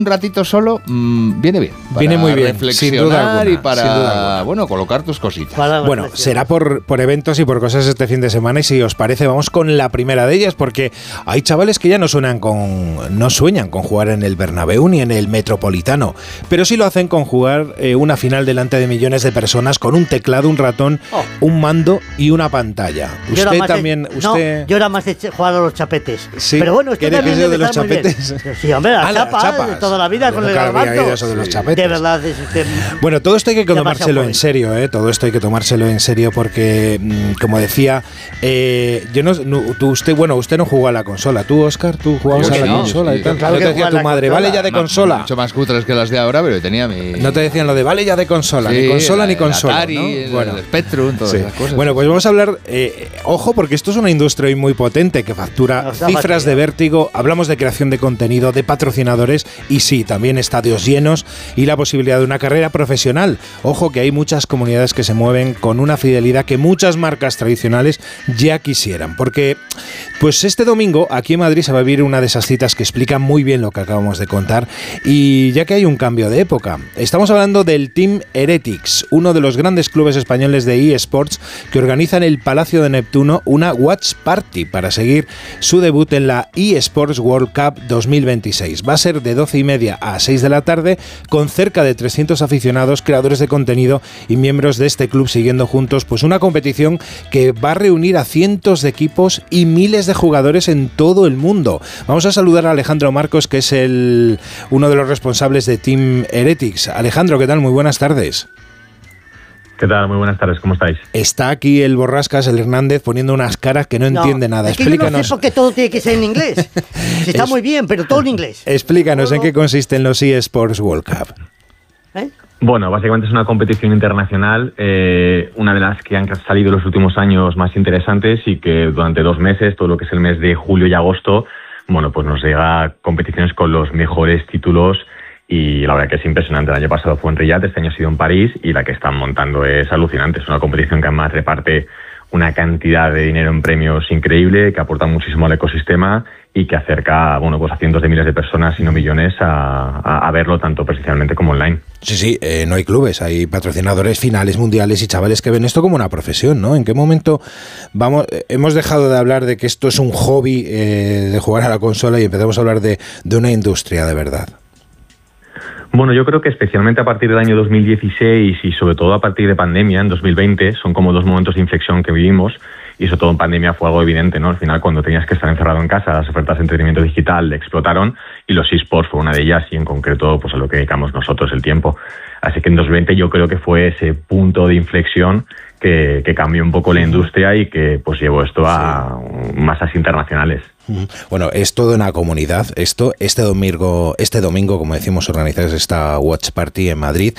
un ratito solo viene bien. Viene muy bien, sin duda alguna, y para, bueno, colocar tus cositas. Bueno, será por eventos y por cosas este fin de semana, y si os parece vamos con la primera de ellas, porque hay chavales que ya no sueñan con jugar en el Bernabéu ni en el Metropolitano, pero sí lo hacen con jugar una final delante de millones de personas con un teclado, un ratón, un mando y una pantalla. Usted también... No, yo era más de jugar a los chapetes. Sí, pero bueno, usted también de los chapetes. Sí, hombre, las chapas de toda la vida con el garbanzo. Eso de los chapetes. De verdad. Bueno, todo esto hay que tomárselo en serio, todo esto hay que tomárselo en serio porque, como decía, usted no jugó a la consola. ¿Tú, Óscar? ¿Tú jugabas a la consola y tal? Claro, te decía tu madre, vale ya de consola. Mucho más cutres que las de ahora, pero tenía mi... No te decían lo de vale ya de consola, ni consola ni consola, Atari, ¿no? el Spectrum, todas esas cosas. Bueno, pues vamos a hablar, ojo, porque esto es una industria hoy muy potente que factura cifras de vértigo. Hablamos de creación de contenido, de patrocinadores y sí, también estadios llenos y la posibilidad de una carrera profesional. Ojo que hay muchas comunidades que se mueven con una fidelidad que muchas marcas tradicionales ya quisieran, porque pues este domingo aquí en Madrid se va a vivir una de esas citas que explican muy bien lo que acabamos de contar, y ya que hay un cambio de época. Estamos hablando del Team Heretics, uno de los grandes clubes españoles de eSports que organiza en el Palacio de Neptuno una Watch Party para seguir su debut en la eSports World Cup 2026. Va a ser de 12:30 a 6 de la tarde, con cerca de 300 aficionados, creadores de contenido y miembros de este club siguiendo juntos pues una competición que va a reunir a cientos de equipos y miles de jugadores en todo el mundo. Vamos a saludar a Alejandro Marcos, que es uno de los responsables de Team Heretics. Alejandro, ¿qué tal? Muy buenas tardes. ¿Qué tal? Muy buenas tardes, ¿cómo estáis? Está aquí el Borrascas, el Hernández, poniendo unas caras que no entiende nada. Es que explícanos. Yo no sé por qué todo tiene que ser en inglés. Está muy bien, pero todo en inglés. Explícanos en qué consisten los eSports World Cup. Bueno, básicamente es una competición internacional, una de las que han salido en los últimos años más interesantes, y que durante 2 meses, todo lo que es el mes de julio y agosto, bueno, pues nos llega competiciones con los mejores títulos, y la verdad que es impresionante. El año pasado fue en Riyadh, este año ha sido en París, y la que están montando es alucinante. Es una competición que además reparte una cantidad de dinero en premios increíble, que aporta muchísimo al ecosistema y que acerca, bueno, pues a cientos de miles de personas, si no millones, a verlo tanto presencialmente como online. Sí, no hay clubes, hay patrocinadores finales mundiales y chavales que ven esto como una profesión, ¿no? ¿En qué momento hemos dejado de hablar de que esto es un hobby de jugar a la consola y empezamos a hablar de una industria de verdad? Bueno, yo creo que especialmente a partir del año 2016 y sobre todo a partir de pandemia, en 2020, son como 2 momentos de inflexión que vivimos, y sobre todo en pandemia fue algo evidente, ¿no? Al final, cuando tenías que estar encerrado en casa, las ofertas de entretenimiento digital explotaron, y los eSports fue una de ellas, y en concreto pues a lo que dedicamos nosotros el tiempo. Así que en 2020 yo creo que fue ese punto de inflexión que cambió un poco la industria y que pues llevó esto a masas internacionales. Bueno, es toda una comunidad. Este domingo, como decimos, organizáis esta Watch Party en Madrid.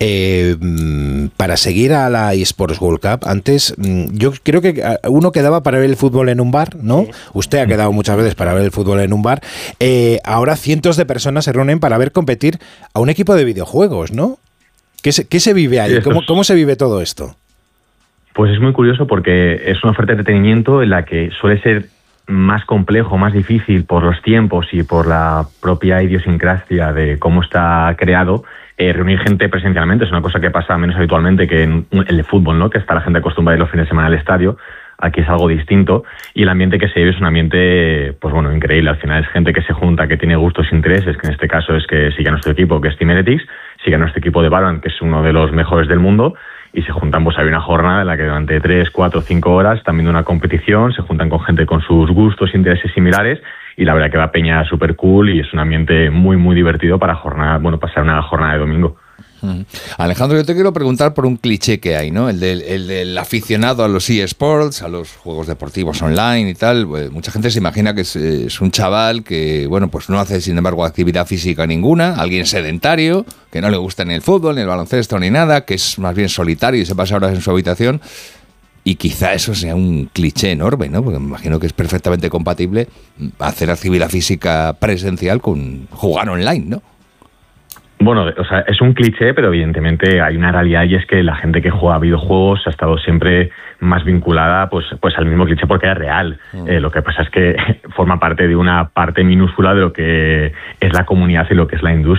Para seguir a la eSports World Cup, antes yo creo que uno quedaba para ver el fútbol en un bar, ¿no? Sí. Usted ha quedado muchas veces para ver el fútbol en un bar. Ahora cientos de personas se reúnen para ver competir a un equipo de videojuegos, ¿no? ¿Qué se vive ahí? ¿Cómo se vive todo esto? Pues es muy curioso porque es una oferta de entretenimiento en la que suele ser más complejo, más difícil por los tiempos y por la propia idiosincrasia de cómo está creado, reunir gente presencialmente. Es una cosa que pasa menos habitualmente que en el fútbol, ¿no? Que está la gente acostumbrada a ir los fines de semana al estadio. Aquí es algo distinto, y el ambiente que se vive es un ambiente, pues bueno, increíble. Al final es gente que se junta, que tiene gustos e intereses, que en este caso es que sigue a nuestro equipo, que es Team Heretics, sigue a nuestro equipo de Valorant, que es uno de los mejores del mundo, y se juntan, pues hay una jornada en la que durante 3, 4, 5 horas están viendo una competición, se juntan con gente con sus gustos e intereses similares, y la verdad que va peña súper cool, y es un ambiente muy, muy divertido para pasar una jornada de domingo. Alejandro, yo te quiero preguntar por un cliché que hay, ¿no? El del aficionado a los eSports, a los juegos deportivos online y tal. Pues mucha gente se imagina que es un chaval que, bueno, pues no hace, sin embargo, actividad física ninguna, alguien sedentario, que no le gusta ni el fútbol, ni el baloncesto, ni nada, que es más bien solitario y se pasa horas en su habitación. Y quizá eso sea un cliché enorme, ¿no? Porque me imagino que es perfectamente compatible hacer actividad física presencial con jugar online, ¿no? Bueno, o sea, es un cliché, pero evidentemente hay una realidad, y es que la gente que juega a videojuegos ha estado siempre más vinculada pues al mismo cliché porque es real. Lo que pasa es que forma parte de una parte minúscula de lo que es la comunidad y lo que es la industria.